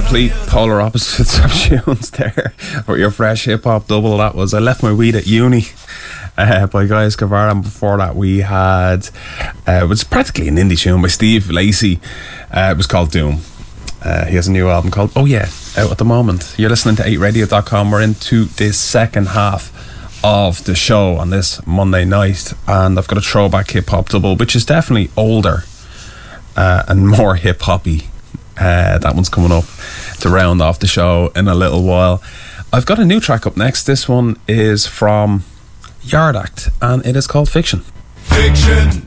complete polar opposites of tunes there for your fresh hip hop double. That was I Left My Weed at Uni by Guy Escobar, and before that we had it was practically an indie tune by Steve Lacy. It was called Doom. He has a new album called out at the moment. You're listening to 8radio.com. We're into this second half of the show on this Monday night, and I've got a throwback hip hop double, which is definitely older and more hip hoppy. That one's coming up to round off the show in a little while. I've got a new track up next. This one is from Yard Act, and it is called Fiction. Fiction.